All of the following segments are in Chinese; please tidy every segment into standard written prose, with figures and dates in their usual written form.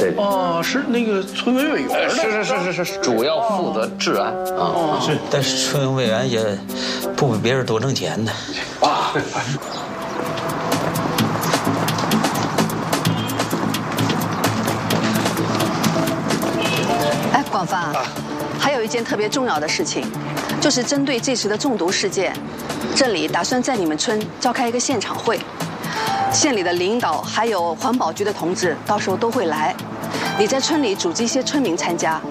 对。 哦，是那个村委员的。 是，主要负责治安啊。 是，但是村委员也不比别人多挣钱呢。 啊。 哎，广发，还有一件特别重要的事情，就是针对这次的中毒事件，镇里打算在你们村召开一个现场会，县里的领导还有环保局的同志到时候都会来，你在村里组织一些村民参加。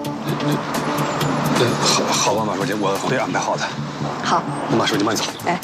好吧，马书记，我会安排好的。 好， 那马书记慢走。 哎。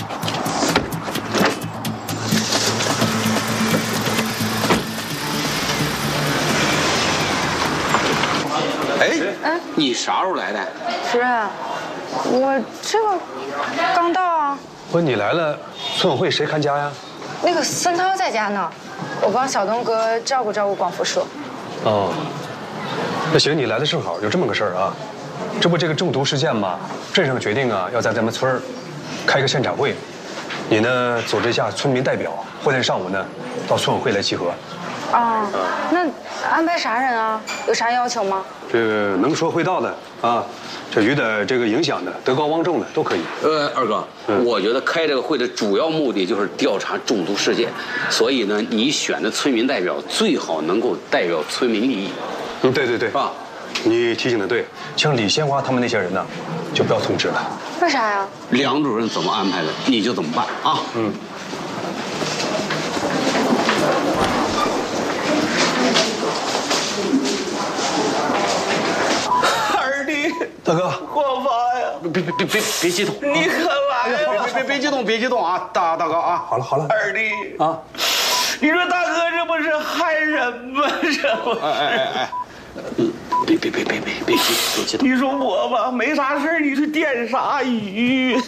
哎，你啥时候来的？ 主任，我这个刚到啊。 不是你来了，村委会谁看家呀？ 那个孙涛在家呢，我帮小东哥照顾照顾广福叔。 哦，那行，你来的正好，有这么个事儿啊。这不这个中毒事件嘛，镇上决定啊，要在咱们村儿开个现场会，你呢组织一下村民代表，后天上午呢到村委会来集合。 啊，那安排啥人啊？有啥要求吗？ 这个能说会道的啊，这有点这个影响的、德高望重的都可以。 二哥，我觉得开这个会的主要目的就是调查中毒事件，所以呢，你选的村民代表最好能够代表村民利益。 对啊，你提醒的对，像李鲜花他们那些人呢，就不要通知了。 为啥呀？ 梁主任怎么安排的，你就怎么办啊？ 二弟， 大哥， 广发呀！ 别激动！ 你可来了！ 别激动啊！大哥啊！ 好了， 二弟啊，你说大哥这不是害人吗？这不是？ 哎，别激动！ 你说我吧，没啥事你去电啥鱼？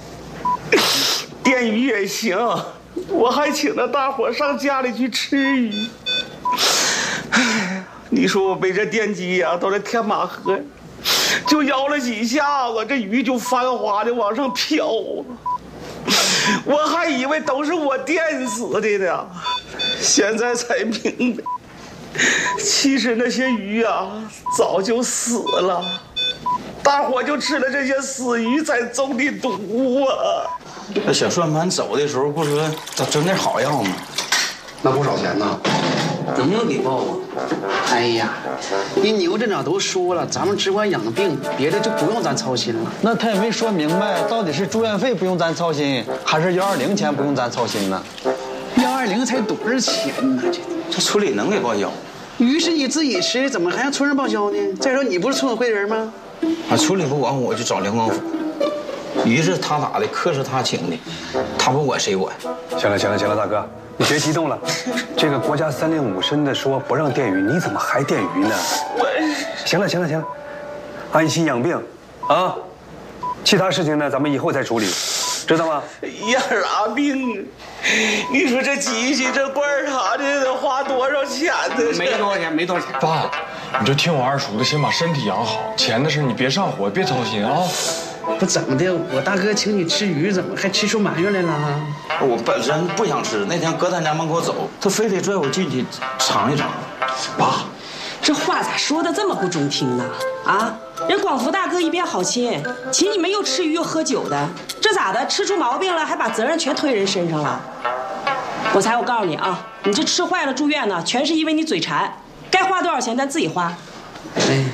电鱼也行，我还请着大伙上家里去吃鱼。哎，你说我被这电击呀，到这天马河，就摇了几下子，这鱼就翻滑的往上飘啊！我还以为都是我电死的呢，现在才明白，其实那些鱼啊早就死了，大伙就吃了这些死鱼才中的毒啊！ 那小算盘走的时候不说整点好药吗？ 那不少钱呢， 能不能给报啊？ 哎呀，人牛镇长都说了，咱们只管养病，别的就不用咱操心了。 那他也没说明白，到底是住院费不用咱操心，还是120钱不用咱操心呢 120才多少钱呢？ 这村里能给报销？ 鱼是你自己吃，怎么还让村上报销呢？再说你不是村委会人吗？ 村里不管我就找梁光福，鱼是他打的，客是他请的，他不管谁管。 行了，大哥，你别激动了。这个国家3令5申的说不让电鱼，你怎么还电鱼呢？行了，安心养病，啊，其他事情呢咱们以后再处理，知道吗？ 养啥病？你说这机器这罐啥的得花多少钱呢？ 没多少钱。 爸，你就听我二叔的，先把身体养好，钱的事你别上火，别操心啊。 不怎么的，我大哥请你吃鱼，怎么还吃出埋怨来了？ 我本身不想吃，那天搁他家门口走，他非得拽我进去尝一尝。 爸，这话咋说的这么不中听呢？啊，人广福大哥一边好心，请你们又吃鱼又喝酒的，这咋的？吃出毛病了，还把责任全推人身上了？我告诉你啊，你这吃坏了住院呢，全是因为你嘴馋，该花多少钱咱自己花。 哎。